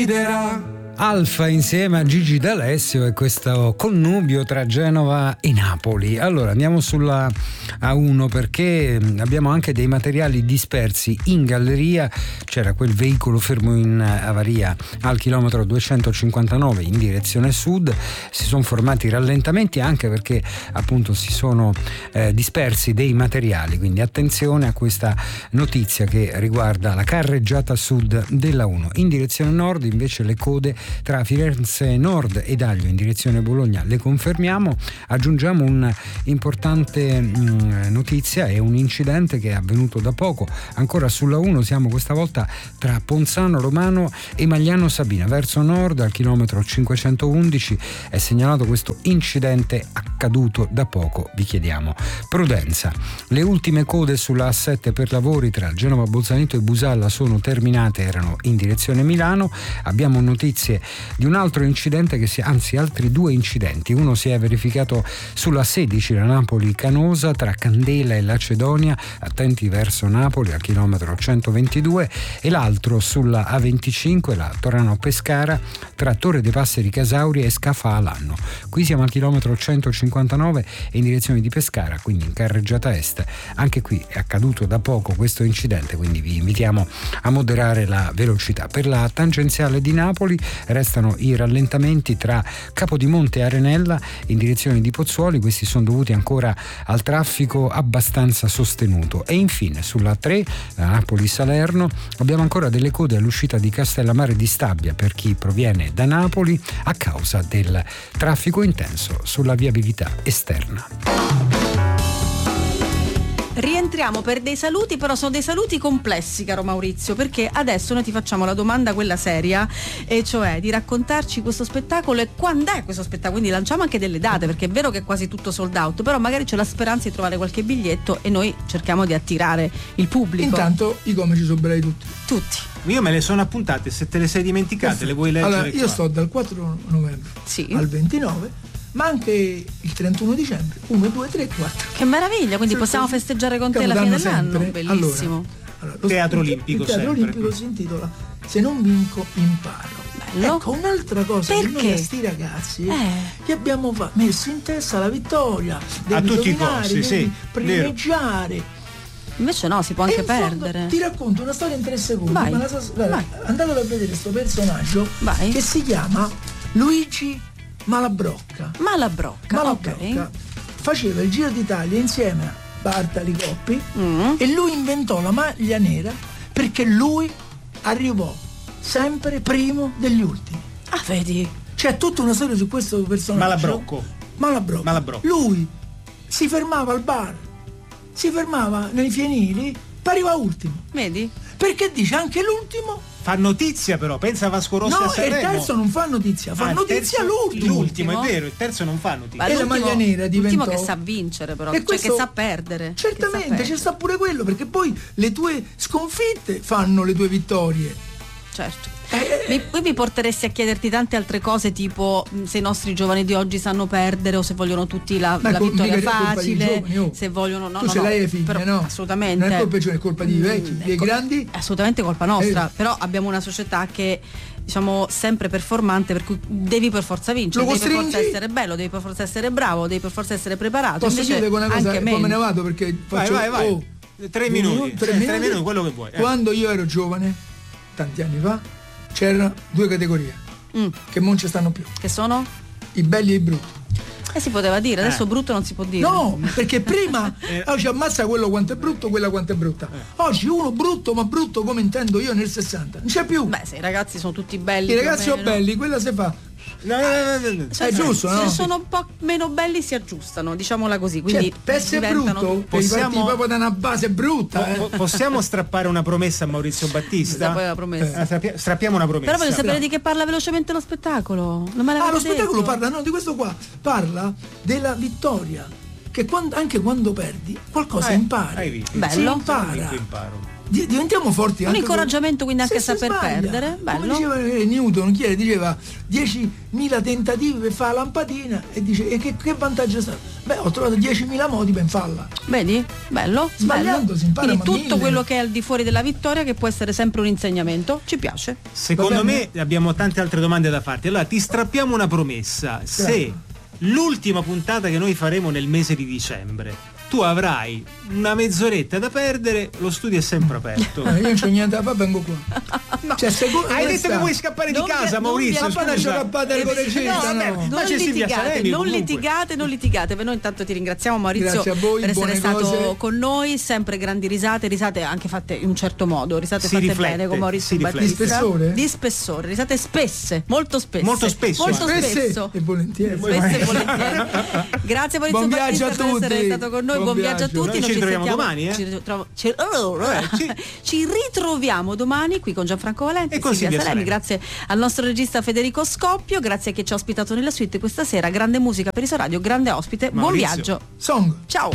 Alfa insieme a Gigi D'Alessio e questo connubio tra Genova e Napoli. Allora andiamo sulla A1 perché abbiamo anche dei materiali dispersi in galleria. C'era quel veicolo fermo in avaria al chilometro 259 in direzione sud, si sono formati rallentamenti anche perché appunto si sono dispersi dei materiali, quindi attenzione a questa notizia che riguarda la carreggiata sud della 1. In direzione nord invece le code tra Firenze Nord ed Aglio in direzione Bologna le confermiamo. Aggiungiamo un'importante notizia, è un incidente che è avvenuto da poco ancora sulla 1, siamo questa volta tra Ponzano Romano e Magliano Sabina verso nord al chilometro 511 è segnalato questo incidente accaduto da poco, vi chiediamo prudenza. Le ultime code sulla A7 per lavori tra Genova Bolzaneto e Busalla sono terminate, erano in direzione Milano. Abbiamo notizie di un altro incidente altri due incidenti. Uno si è verificato sulla 16 la Napoli-Canosa tra Candela e Lacedonia, attenti verso Napoli al chilometro 122, e l'altro sulla A25 la Torano-Pescara tra Torre dei Passeri Casauria e Scafa Alanno. Qui siamo al chilometro 159 e in direzione di Pescara, quindi in carreggiata est. Anche qui è accaduto da poco questo incidente, quindi vi invitiamo a moderare la velocità. Per la tangenziale di Napoli restano i rallentamenti tra Capodimonte e Arenella in direzione di Pozzuoli, questi sono dovuti ancora al traffico abbastanza sostenuto. E infine sulla 3 Napoli-Salerno abbiamo ancora delle code all'uscita di Castellammare di Stabia per chi proviene da Napoli a causa del traffico intenso sulla viabilità esterna. Rientriamo per dei saluti, però sono dei saluti complessi, caro Maurizio, perché adesso noi ti facciamo la domanda, quella seria, e cioè di raccontarci questo spettacolo e quando è questo spettacolo, quindi lanciamo anche delle date, perché è vero che è quasi tutto sold out, però magari c'è la speranza di trovare qualche biglietto e noi cerchiamo di attirare il pubblico. Intanto i comici sono bravi tutti. Io me le sono appuntate, se te le sei dimenticate le vuoi leggere? Allora, io sto dal 4 novembre al 29, ma anche il 31 dicembre 1, 2, 3, 4. Che meraviglia, quindi possiamo festeggiare con te la fine dell'anno. Bellissimo. Allora, Teatro Olimpico. Il Teatro Olimpico si intitola Se non vinco imparo. Bello. Ecco, un'altra cosa che noi a sti ragazzi che abbiamo messo in testa la vittoria, a tutti i costi, devi primeggiare. Invece no, si può anche perdere. Ti racconto una storia in 3 secondi. Vai. Andatelo a vedere questo personaggio che si chiama Luigi Malabrocca. Ok. Faceva il Giro d'Italia insieme a Bartali Coppi e lui inventò la maglia nera perché lui arrivò sempre primo degli ultimi. Ah, vedi? C'è tutta una storia su questo personaggio. Malabrocco. Lui si fermava al bar, si fermava nei fienili, arriva ultimo. Vedi? Perché dice anche l'ultimo fa notizia, però pensa a Vasco Rossi a Sanremo. Il terzo non fa notizia, fa notizia l'ultimo, è vero, il terzo non fa notizia. E la maglia nera diventò l'ultimo che sa vincere, però, e questo, che sa perdere. Certamente c'è sta pure quello, perché poi le tue sconfitte fanno le tue vittorie. Certo. Poi mi porteresti a chiederti tante altre cose, tipo se i nostri giovani di oggi sanno perdere o se vogliono tutti la vittoria facile, se vogliono l'hai figlia, però, no? assolutamente. Non è colpa giovane, è colpa dei vecchi, dei grandi. È assolutamente colpa nostra, però abbiamo una società che diciamo sempre performante, per cui devi per forza vincere, devi per forza essere bello, devi per forza essere bravo, devi per forza essere preparato. Posso dire una cosa, come ne vado, perché faccio vai. 3 minuti, quello che vuoi. Quando io ero giovane, tanti anni fa, c'erano 2 categorie che non ci stanno più. Che sono? I belli e i brutti. Si poteva dire, adesso brutto non si può dire. No, perché prima oggi ammazza quello quanto è brutto, quella quanto è brutta. Oggi uno brutto, ma brutto come intendo io nel 60. Non c'è più. Beh, se i ragazzi sono tutti belli. I ragazzi sono belli, quella si fa. No. È giusto, no? Se sono un po' meno belli si aggiustano, diciamola così. Quindi se è brutto, possiamo proprio da una base brutta. Possiamo strappare una promessa a Maurizio Battista? Poi la promessa. Strappiamo una promessa. Però voglio sapere di che parla velocemente lo spettacolo. Non me l'avete lo detto. spettacolo parla di questo qua. Parla della vittoria. Che anche quando perdi qualcosa impari. Hai visto? Bello. Si impara. diventiamo forti. Un incoraggiamento quindi anche a saper perdere. Bello. Come diceva Newton, chi diceva 10.000 tentativi per fare la lampadina e dice e che vantaggio sta? Beh, ho trovato 10.000 modi per farla. Vedi? Bello. Sbagliando si impara. Quindi tutto quello che è al di fuori della vittoria, che può essere sempre un insegnamento, ci piace. Secondo me abbiamo tante altre domande da farti. Allora ti strappiamo una promessa. Se l'ultima puntata che noi faremo nel mese di dicembre tu avrai una mezz'oretta da perdere, lo studio è sempre aperto. Io non c'ho niente da fare, vengo qua. No. Cioè, hai detto che vuoi scappare di casa, Maurizio? Ma non scappate con non litigate. Per noi intanto ti ringraziamo, Maurizio, per essere stato con noi, sempre grandi risate anche fatte in un certo modo, risate fatte bene con Maurizio Battista. Di spessore, risate spesse, molto spesso. E volentieri. Grazie Maurizio Battista per essere stato con noi. Buon viaggio a tutti. Noi ci ritroviamo domani. Ci ritroviamo domani qui con Gianfranco Valenti e con Silvia Salemi. Grazie al nostro regista Federico Scoppio, grazie a chi ci ha ospitato nella suite questa sera. Grande musica per Isoradio, grande ospite. Maurizio. Buon viaggio. Song. Ciao.